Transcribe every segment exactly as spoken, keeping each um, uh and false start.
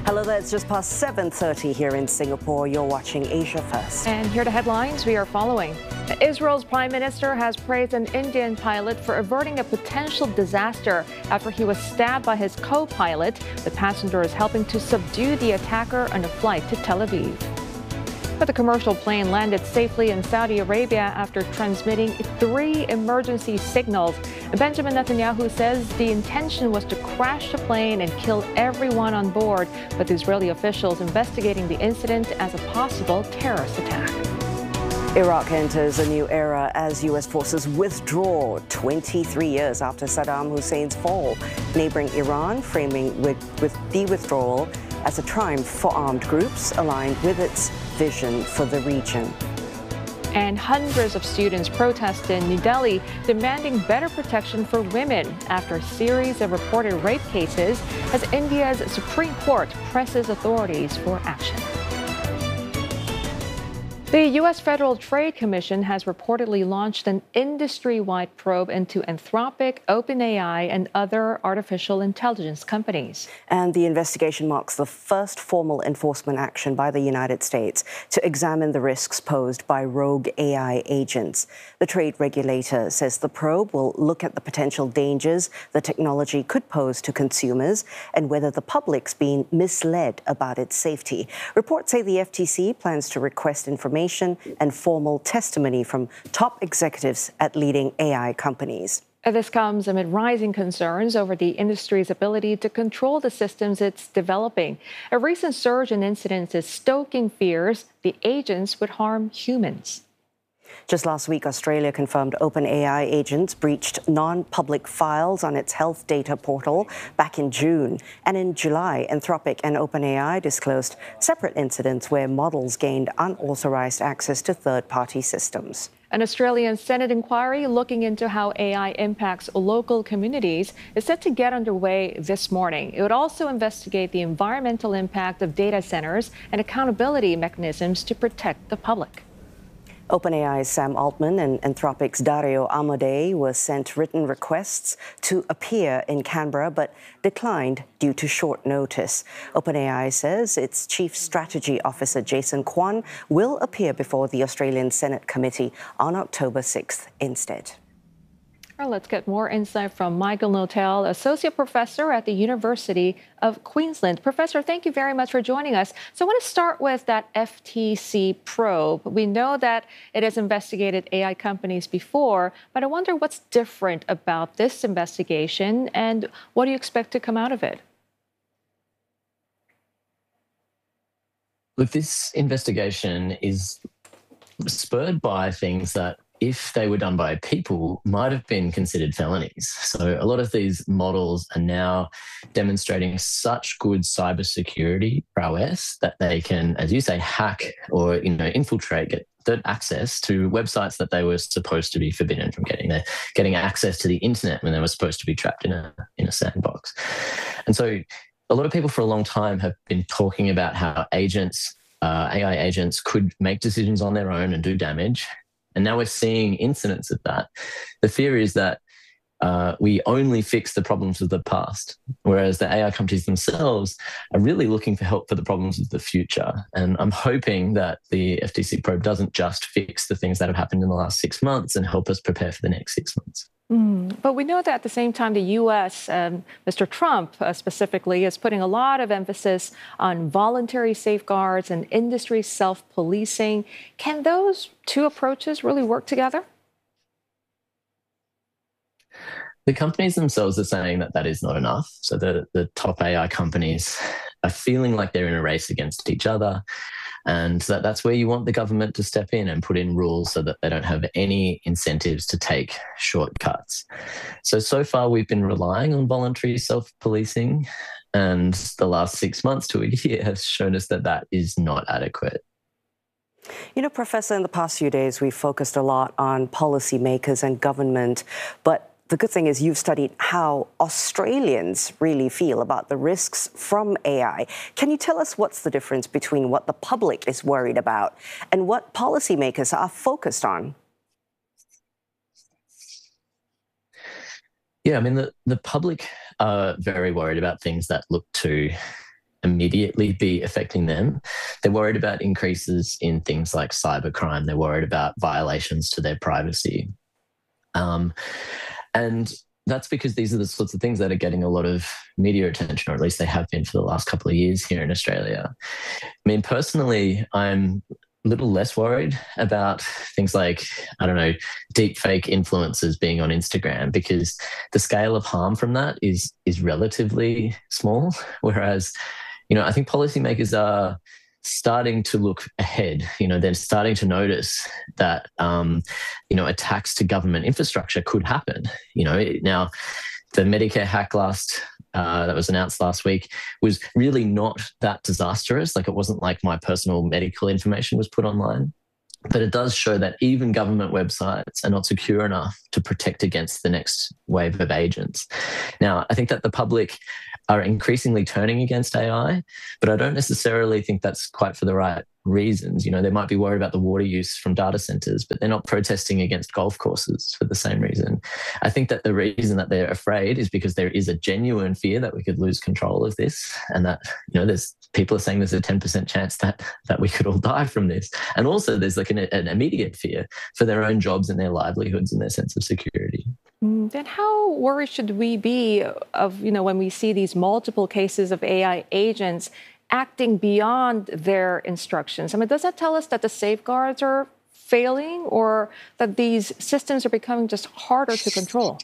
Hello there, it's just past seven thirty here in Singapore. You're watching Asia First. And here are the headlines we are following. Israel's prime minister has praised an Indian pilot for averting a potential disaster after he was stabbed by his co-pilot. The passenger is helping to subdue the attacker on a flight to Tel Aviv. But the commercial plane landed safely in Saudi Arabia after transmitting three emergency signals. Benjamin Netanyahu says the intention was to crash the plane and kill everyone on board, with Israeli officials investigating the incident as a possible terrorist attack. Iraq enters a new era as U S forces withdraw twenty-three years after Saddam Hussein's fall, neighboring Iran framing with, with the withdrawal as a triumph for armed groups aligned with its vision for the region. And hundreds of students protest in New Delhi demanding better protection for women after a series of reported rape cases as India's Supreme Court presses authorities for action. The U S Federal Trade Commission has reportedly launched an industry-wide probe into Anthropic, OpenAI, and other artificial intelligence companies. And the investigation marks the first formal enforcement action by the United States to examine the risks posed by rogue A I agents. The trade regulator says the probe will look at the potential dangers the technology could pose to consumers and whether the public's been misled about its safety. Reports say the F T C plans to request information and formal testimony from top executives at leading A I companies. This comes amid rising concerns over the industry's ability to control the systems it's developing. A recent surge in incidents is stoking fears the agents would harm humans. Just last week, Australia confirmed OpenAI agents breached non-public files on its health data portal back in June. And in July, Anthropic and OpenAI disclosed separate incidents where models gained unauthorized access to third-party systems. An Australian Senate inquiry looking into how A I impacts local communities is set to get underway this morning. It would also investigate the environmental impact of data centers and accountability mechanisms to protect the public. OpenAI's Sam Altman and Anthropic's Dario Amodei were sent written requests to appear in Canberra, but declined due to short notice. OpenAI says its Chief Strategy Officer, Jason Kwan, will appear before the Australian Senate Committee on October sixth instead. Well, let's get more insight from Michael Notel, Associate Professor at the University of Queensland. Professor, thank you very much for joining us. So I want to start with that F T C probe. We know that it has investigated A I companies before, but I wonder what's different about this investigation and what do you expect to come out of it? Look, this investigation is spurred by things that, if they were done by people, might have been considered felonies. So a lot of these models are now demonstrating such good cybersecurity prowess that they can, as you say, hack or, you know, infiltrate, get third access to websites that they were supposed to be forbidden from getting. They're getting access to the internet when they were supposed to be trapped in a in a sandbox. And so a lot of people for a long time have been talking about how agents, uh, A I agents, could make decisions on their own and do damage. And now we're seeing incidents of that. The fear is that uh, we only fix the problems of the past, whereas the A I companies themselves are really looking for help for the problems of the future. And I'm hoping that the F T C probe doesn't just fix the things that have happened in the last six months and help us prepare for the next six months. Mm, but we know that at the same time, the U S, um, Mister Trump uh, specifically, is putting a lot of emphasis on voluntary safeguards and industry self-policing. Can those two approaches really work together? The companies themselves are saying that that is not enough. So the, the top A I companies are feeling like they're in a race against each other. And that, that's where you want the government to step in and put in rules so that they don't have any incentives to take shortcuts. So, so far we've been relying on voluntary self-policing, and the last six months to a year has shown us that that is not adequate. You know, Professor, in the past few days, we've focused a lot on policymakers and government, but the good thing is you've studied how Australians really feel about the risks from A I. Can you tell us what's the difference between what the public is worried about and what policymakers are focused on? Yeah, I mean, the, the public are very worried about things that look to immediately be affecting them. They're worried about increases in things like cybercrime. They're worried about violations to their privacy. Um, and that's because these are the sorts of things that are getting a lot of media attention, or at least they have been for the last couple of years here in Australia. I mean, personally, I'm a little less worried about things like, I don't know, deep fake influencers being on Instagram, because the scale of harm from that is is relatively small. Whereas, you know, I think policymakers are starting to look ahead. You know, they're starting to notice that, um, you know, attacks to government infrastructure could happen. You know, now the Medicare hack last uh, that was announced last week was really not that disastrous. Like, it wasn't like my personal medical information was put online. But it does show that even government websites are not secure enough to protect against the next wave of agents. Now, I think that the public are increasingly turning against A I, but I don't necessarily think that's quite for the right reasons. You know, they might be worried about the water use from data centers, but they're not protesting against golf courses for the same reason. I think that the reason that they're afraid is because there is a genuine fear that we could lose control of this, and that, you know, there's people are saying there's a ten percent chance that that we could all die from this. And also there's like an, an immediate fear for their own jobs and their livelihoods and their sense of security. Then how worried should we be of, you know, when we see these multiple cases of A I agents acting beyond their instructions? I mean, does that tell us that the safeguards are failing, or that these systems are becoming just harder to control?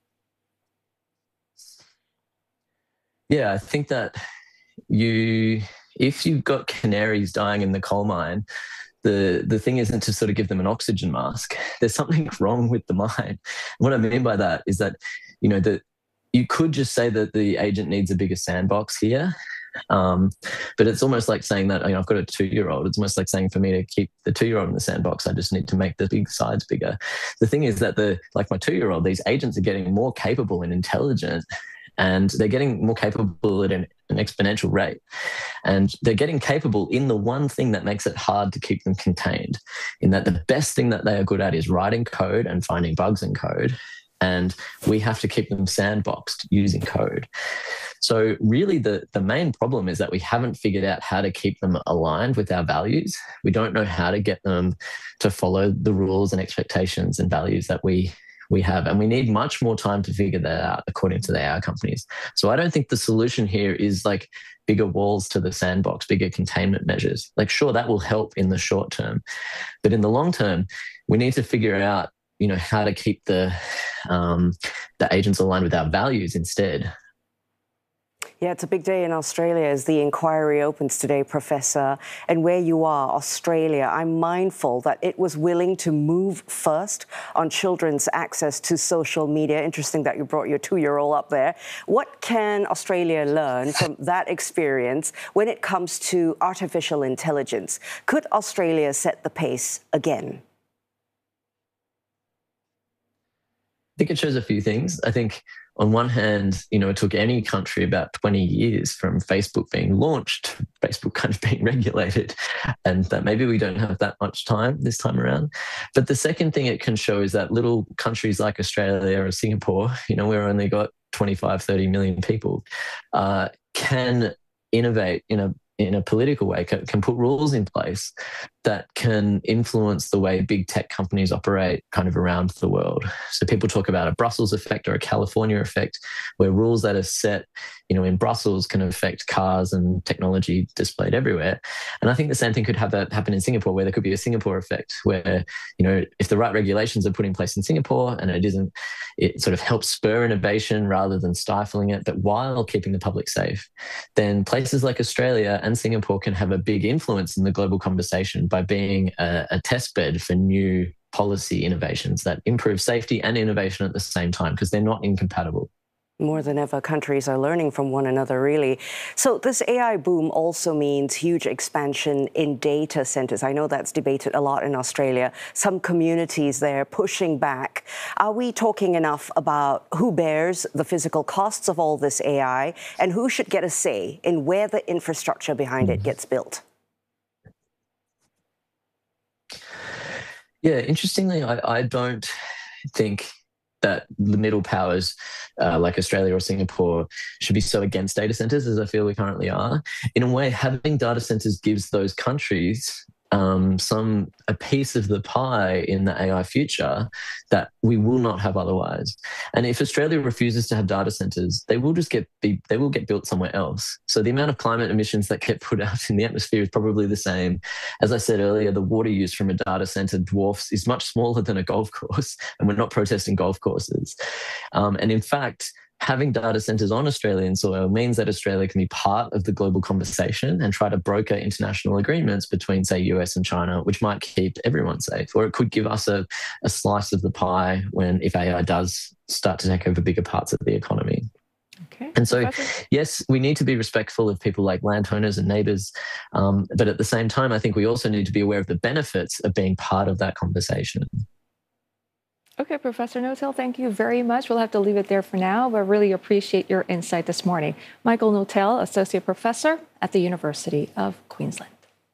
Yeah, I think that you, if you've got canaries dying in the coal mine, the the thing isn't to sort of give them an oxygen mask. There's something wrong with the mine. What I mean by that is that, you know, that you could just say that the agent needs a bigger sandbox here. Um, but it's almost like saying that, you know, I've got a two-year-old. It's almost like saying for me to keep the two-year-old in the sandbox, I just need to make the big sides bigger. The thing is that, the like my two-year-old, these agents are getting more capable and intelligent, and they're getting more capable at an, an exponential rate. And they're getting capable in the one thing that makes it hard to keep them contained, in that the best thing that they are good at is writing code and finding bugs in code. And we have to keep them sandboxed using code. So really the, the main problem is that we haven't figured out how to keep them aligned with our values. We don't know how to get them to follow the rules and expectations and values that we we have. And we need much more time to figure that out, according to the A I companies. So I don't think the solution here is like bigger walls to the sandbox, bigger containment measures. Like, sure, that will help in the short term. But in the long term, we need to figure out, you know, how to keep the um, the agents aligned with our values instead. Yeah, it's a big day in Australia as the inquiry opens today, Professor. And where you are, Australia, I'm mindful that it was willing to move first on children's access to social media. Interesting that you brought your two-year-old up there. What can Australia learn from that experience when it comes to artificial intelligence? Could Australia set the pace again? I think it shows a few things. I think on one hand, you know, it took any country about twenty years from Facebook being launched, Facebook kind of being regulated, and that maybe we don't have that much time this time around. But the second thing it can show is that little countries like Australia or Singapore, you know, we've only got twenty-five, thirty million people, uh, can innovate in a in a political way, can, can put rules in place that can influence the way big tech companies operate kind of around the world. So people talk about a Brussels effect or a California effect, where rules that are set, you know, in Brussels can affect cars and technology displayed everywhere. And I think the same thing could have that happen in Singapore, where there could be a Singapore effect, where, you know, if the right regulations are put in place in Singapore and it isn't, it sort of helps spur innovation rather than stifling it, but while keeping the public safe, then places like Australia and Singapore can have a big influence in the global conversation by being a, a test bed for new policy innovations that improve safety and innovation at the same time, because they're not incompatible. More than ever, countries are learning from one another, really. So this A I boom also means huge expansion in data centers. I know that's debated a lot in Australia. Some communities there pushing back. Are we talking enough about who bears the physical costs of all this A I, and who should get a say in where the infrastructure behind it gets built? Yeah, interestingly, I, I don't think that the middle powers uh, like Australia or Singapore should be so against data centers as I feel we currently are. In a way, having data centers gives those countries um, some a piece of the pie in the A I future that we will not have otherwise. And if Australia refuses to have data centers, they will just get be, they will get built somewhere else. So the amount of climate emissions that get put out in the atmosphere is probably the same. As I said earlier, the water use from a data center dwarfs is much smaller than a golf course, and we're not protesting golf courses. Um, and in fact, having data centers on Australian soil means that Australia can be part of the global conversation and try to broker international agreements between, say, U S and China, which might keep everyone safe, or it could give us a, a slice of the pie when if A I does start to take over bigger parts of the economy. Okay. And so, yes, we need to be respectful of people like landowners and neighbours, um, but at the same time, I think we also need to be aware of the benefits of being part of that conversation. Okay, Professor Notel, thank you very much. We'll have to leave it there for now, but really appreciate your insight this morning. Michael Notel, Associate Professor at the University of Queensland.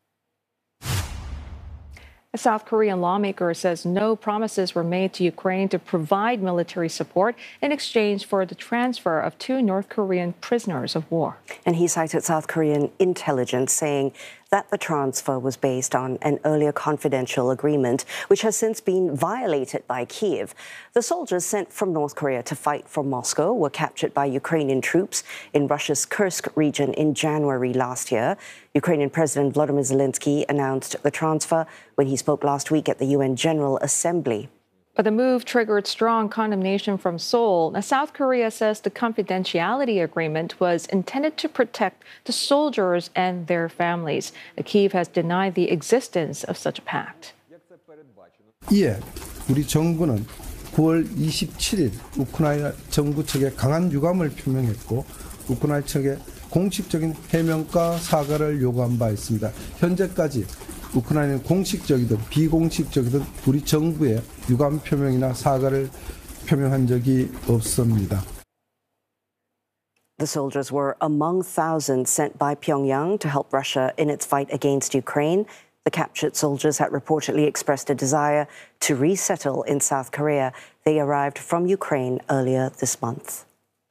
A South Korean lawmaker says no promises were made to Ukraine to provide military support in exchange for the transfer of two North Korean prisoners of war. And he cited South Korean intelligence saying that the transfer was based on an earlier confidential agreement, which has since been violated by Kyiv. The soldiers sent from North Korea to fight for Moscow were captured by Ukrainian troops in Russia's Kursk region in January last year. Ukrainian President Volodymyr Zelensky announced the transfer when he spoke last week at the U N General Assembly. But the move triggered strong condemnation from Seoul. Now, South Korea says the confidentiality agreement was intended to protect the soldiers and their families. Kyiv has denied the existence of such a pact. 이에 우리 정부는 구월 이십칠일 우크라이나 정부 측에 강한 유감을 표명했고 우크라이나 측에 공식적인 해명과 사과를 요구한 바 있습니다. 현재까지 우크라이나는 공식적이든 비공식적이든 우리 정부의 유감 표명이나 사과를 표명한 적이 없습니다. The soldiers were among thousands sent by Pyongyang to help Russia in its fight against Ukraine. The captured soldiers had reportedly expressed a desire to resettle in South Korea. They arrived from Ukraine earlier this month.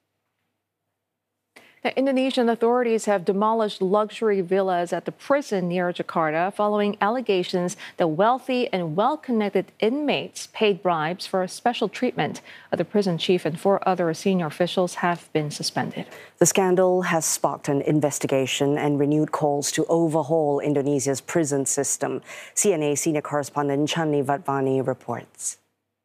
The Indonesian authorities have demolished luxury villas at the prison near Jakarta following allegations that wealthy and well-connected inmates paid bribes for special treatment. The prison chief and four other senior officials have been suspended. The scandal has sparked an investigation and renewed calls to overhaul Indonesia's prison system. C N A senior correspondent Chanli Vattvani reports.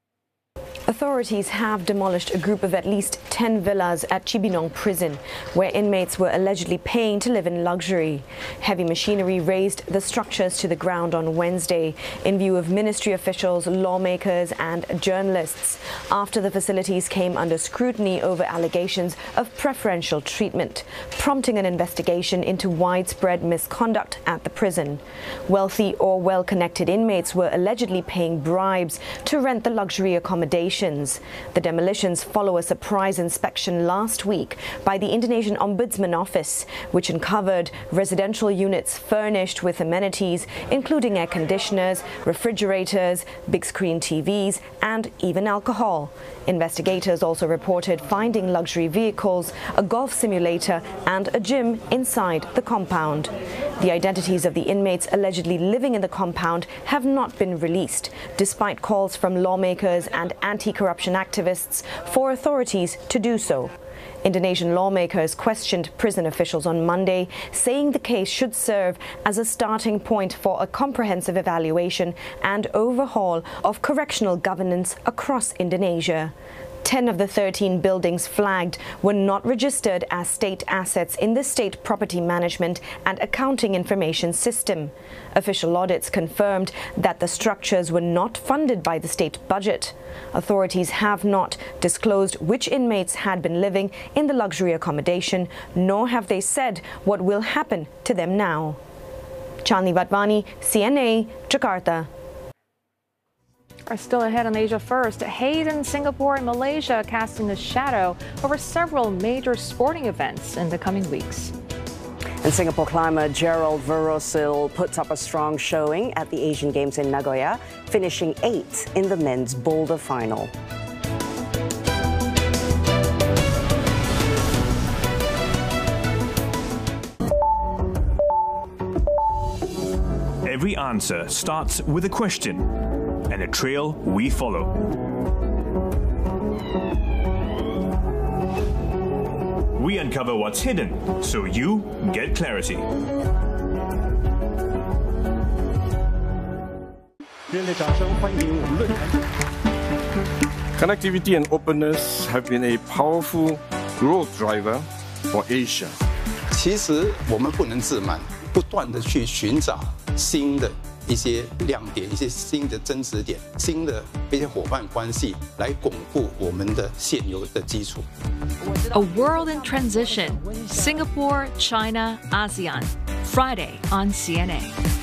Authorities have demolished a group of at least ten villas at Cibinong prison, where inmates were allegedly paying to live in luxury. Heavy machinery razed the structures to the ground on Wednesday in view of ministry officials, lawmakers and journalists, after the facilities came under scrutiny over allegations of preferential treatment, prompting an investigation into widespread misconduct at the prison. Wealthy or well-connected inmates were allegedly paying bribes to rent the luxury accommodation. The demolitions follow a surprise inspection last week by the Indonesian Ombudsman Office, which uncovered residential units furnished with amenities, including air conditioners, refrigerators, big screen T Vs, and even alcohol. Investigators also reported finding luxury vehicles, a golf simulator, and a gym inside the compound. The identities of the inmates allegedly living in the compound have not been released, despite calls from lawmakers and anti-corruption activists for authorities to do so. Indonesian lawmakers questioned prison officials on Monday, saying the case should serve as a starting point for a comprehensive evaluation and overhaul of correctional governance across Indonesia. Ten of the thirteen buildings flagged were not registered as state assets in the State Property Management and Accounting Information System. Official audits confirmed that the structures were not funded by the state budget. Authorities have not disclosed which inmates had been living in the luxury accommodation, nor have they said what will happen to them now. Chanli Vattvani, C N A, Jakarta. Are still ahead on Asia First. Haze in Singapore and Malaysia casting a shadow over several major sporting events in the coming weeks. And Singapore climber Gerald Verosil puts up a strong showing at the Asian Games in Nagoya, finishing eighth in the men's boulder final. Every answer starts with a question and a trail we follow. We uncover what's hidden so you get clarity. Connectivity and openness have been a powerful growth driver for Asia. 其实我们不能自满，不断地去寻找新的一些亮点、一些新的增值点、新的一些伙伴关系，来巩固我们的现有的基础。 A world in transition. Singapore, China, ASEAN. Friday on C N A.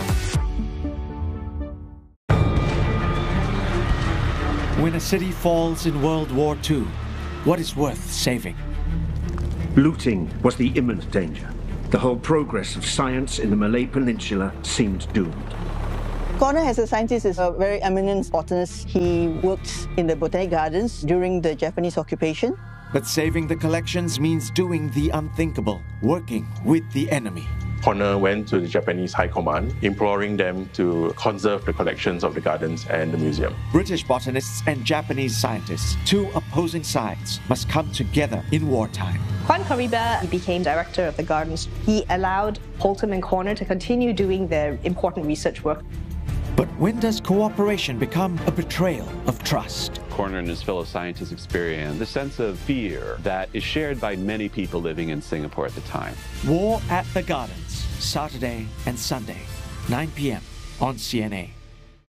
When a city falls in World War Two, what is worth saving? Looting was the imminent danger. The whole progress of science in the Malay Peninsula seemed doomed. Connor, as a scientist, is a very eminent botanist. He worked in the Botanic Gardens during the Japanese occupation. But saving the collections means doing the unthinkable, working with the enemy. Connor went to the Japanese High Command, imploring them to conserve the collections of the gardens and the museum. British botanists and Japanese scientists, two opposing sides, must come together in wartime. Juan Cariba became director of the gardens. He allowed Holcomb and Connor to continue doing their important research work. But when does cooperation become a betrayal of trust? Connor and his fellow scientists experienced the sense of fear that is shared by many people living in Singapore at the time. War at the Gardens, Saturday and Sunday, nine p m on C N A.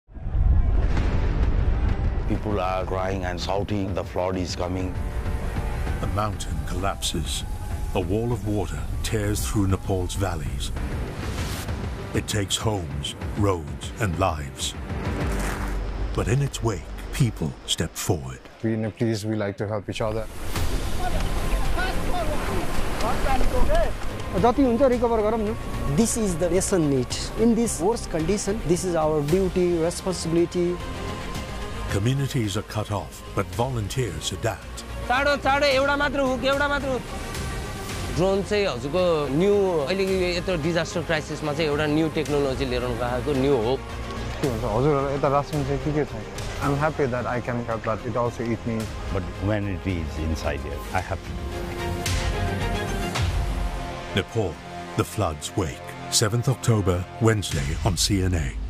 People are crying and shouting, the flood is coming. A mountain collapses. A wall of water tears through Nepal's valleys. It takes homes, roads, and lives. But in its wake, people step forward. We in Nepalese, we like to help each other. This is the lesson need. In this worst condition, this is our duty, responsibility. Communities are cut off, but volunteers adapt. Drone चाहिँ हजुरको new अहिले यत्रो disaster क्राइसिसमा चाहिँ एउटा new technology लिएर गएको new hope हजुर यता रासन चाहिँ के के छ I'm happy that I can help, but it also eats me. But humanity is inside here. I have to. Nepal, the floods wake. seventh October, Wednesday on C N A.